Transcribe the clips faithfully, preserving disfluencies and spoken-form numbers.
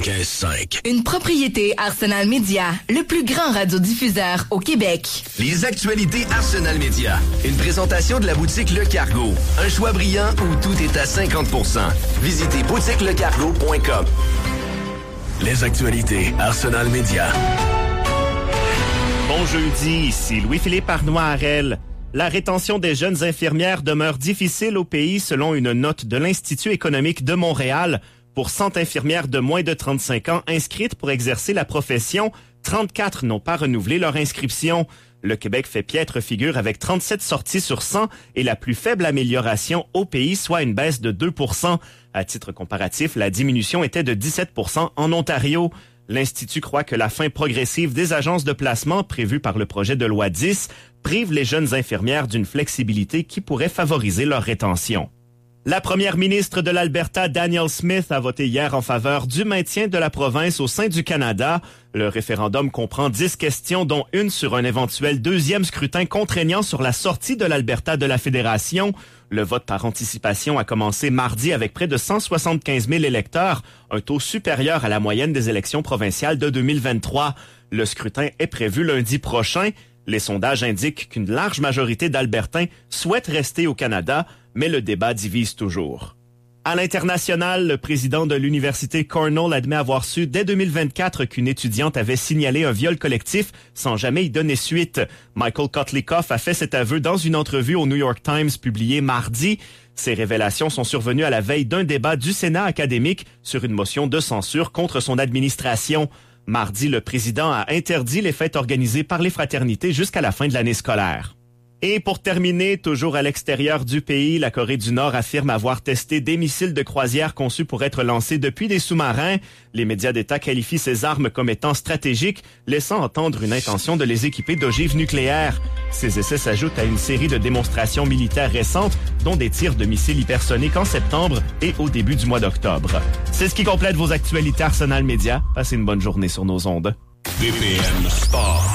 quatre-vingt-quinze cinq. Une propriété Arsenal Media, le plus grand radiodiffuseur au Québec. Les actualités Arsenal Media. Une présentation de la boutique Le Cargo. Un choix brillant où tout est à cinquante pour cent. Visitez boutique le cargo point com. Les actualités Arsenal Media. Bon jeudi, ici Louis-Philippe Arnois-Harel. La rétention des jeunes infirmières demeure difficile au pays selon une note de l'Institut économique de Montréal. Pour cent infirmières de moins de trente-cinq ans inscrites pour exercer la profession, trente-quatre n'ont pas renouvelé leur inscription. Le Québec fait piètre figure avec trente-sept sorties sur cent et la plus faible amélioration au pays, soit une baisse de deux pour cent. À titre comparatif, la diminution était de dix-sept pour cent en Ontario. L'Institut croit que la fin progressive des agences de placement prévue par le projet de loi dix prive les jeunes infirmières d'une flexibilité qui pourrait favoriser leur rétention. La première ministre de l'Alberta, Danielle Smith, a voté hier en faveur du maintien de la province au sein du Canada. Le référendum comprend dix questions, dont une sur un éventuel deuxième scrutin contraignant sur la sortie de l'Alberta de la Fédération. Le vote par anticipation a commencé mardi avec près de cent soixante-quinze mille électeurs, un taux supérieur à la moyenne des élections provinciales de deux mille vingt-trois. Le scrutin est prévu lundi prochain. Les sondages indiquent qu'une large majorité d'Albertains souhaitent rester au Canada, mais le débat divise toujours. À l'international, le président de l'université Cornell admet avoir su dès deux mille vingt-quatre qu'une étudiante avait signalé un viol collectif sans jamais y donner suite. Michael Kotlikoff a fait cet aveu dans une entrevue au New York Times publiée mardi. Ces révélations sont survenues à la veille d'un débat du Sénat académique sur une motion de censure contre son administration. Mardi, le président a interdit les fêtes organisées par les fraternités jusqu'à la fin de l'année scolaire. Et pour terminer, toujours à l'extérieur du pays, la Corée du Nord affirme avoir testé des missiles de croisière conçus pour être lancés depuis des sous-marins. Les médias d'État qualifient ces armes comme étant stratégiques, laissant entendre une intention de les équiper d'ogives nucléaires. Ces essais s'ajoutent à une série de démonstrations militaires récentes, dont des tirs de missiles hypersoniques en septembre et au début du mois d'octobre. C'est ce qui complète vos actualités Arsenal Media. Passez une bonne journée sur nos ondes. B P M Sport.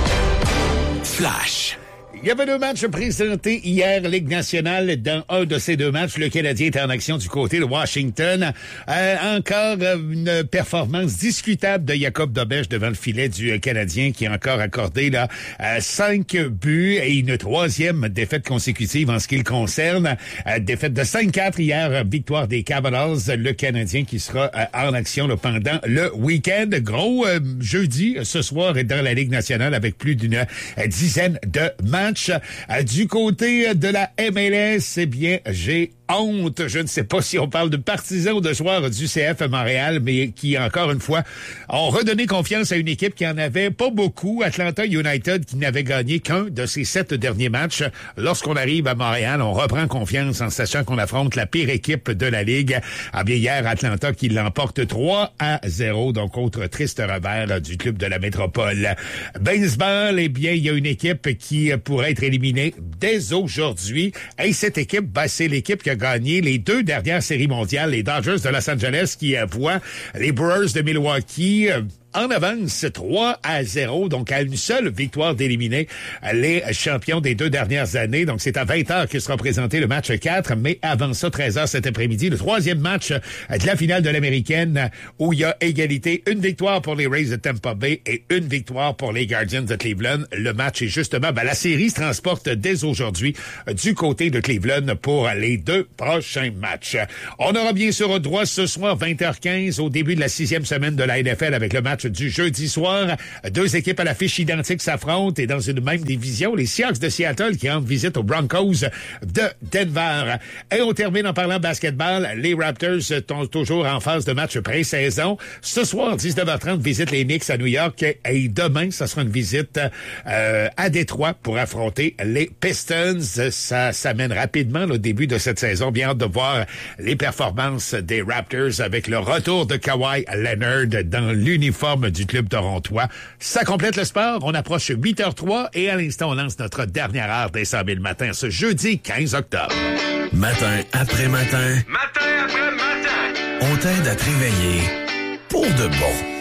Flash. Il y avait deux matchs présentés hier, Ligue nationale. Dans un de ces deux matchs, le Canadien était en action du côté de Washington. Euh, encore une performance discutable de Jacob Dobèche devant le filet du Canadien, qui a encore accordé là euh, cinq buts et une troisième défaite consécutive en ce qui le concerne. Euh, défaite de cinq quatre hier, victoire des Capitals. Le Canadien qui sera euh, en action là, pendant le week-end. Gros euh, jeudi ce soir dans la Ligue nationale avec plus d'une euh, dizaine de matchs. Du côté de la M L S, eh bien, j'ai honte. Je ne sais pas si on parle de partisans ou de joueurs du C F Montréal, mais qui, encore une fois, ont redonné confiance à une équipe qui en avait pas beaucoup. Atlanta United, qui n'avait gagné qu'un de ses sept derniers matchs. Lorsqu'on arrive à Montréal, on reprend confiance en sachant qu'on affronte la pire équipe de la Ligue. Ah bien, hier, Atlanta qui l'emporte trois à zéro, donc autre triste revers du club de la métropole. Baseball, eh bien, il y a une équipe qui pourrait être éliminée dès aujourd'hui. Et cette équipe, ben, c'est l'équipe qui a gagné les deux dernières séries mondiales, les Dodgers de Los Angeles qui voient les Brewers de Milwaukee en avance trois à zéro, donc à une seule victoire d'éliminer les champions des deux dernières années. Donc c'est à vingt heures que sera présenté le match quatre, mais avant ça, treize heures cet après-midi, le troisième match de la finale de l'Américaine où il y a égalité, une victoire pour les Rays de Tampa Bay et une victoire pour les Guardians de Cleveland. Le match est justement, ben, la série se transporte dès aujourd'hui du côté de Cleveland pour les deux prochains matchs. On aura bien sûr droit ce soir, vingt heures quinze, au début de la sixième semaine de la N F L avec le match du jeudi soir. Deux équipes à la fiche identique s'affrontent et dans une même division, les Seahawks de Seattle qui rendent visite aux Broncos de Denver. Et on termine en parlant basketball. Les Raptors sont toujours en phase de match pré-saison. Ce soir, dix-neuf heures trente, visite les Knicks à New York et demain, ça sera une visite euh, à Détroit pour affronter les Pistons. Ça s'amène rapidement au début de cette saison. Bien hâte de voir les performances des Raptors avec le retour de Kawhi Leonard dans l'uniforme du club torontois. Ça complète le sport. On approche huit heures trois et à l'instant, on lance notre dernière heure des cent mille matins ce jeudi quinze octobre. Matin après matin. Matin après matin. On t'aide à te réveiller pour de bon.